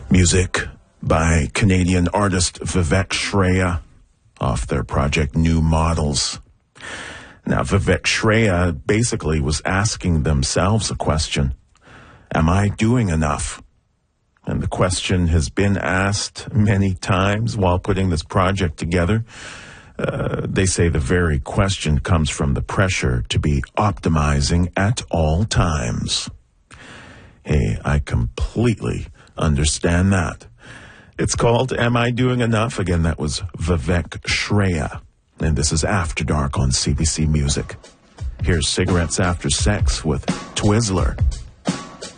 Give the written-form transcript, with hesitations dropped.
Music by Canadian artist Vivek Shraya off their project New Models. Now, Vivek Shraya basically was asking themselves a question. Am I doing enough? And the question has been asked many times while putting this project together. They say the very question comes from the pressure to be optimizing at all times. Hey, I completely understand that. It's called Am I Doing Enough? Again, that was Vivek Shraya. And this is After Dark on CBC Music. Here's Cigarettes After Sex with Twizzler.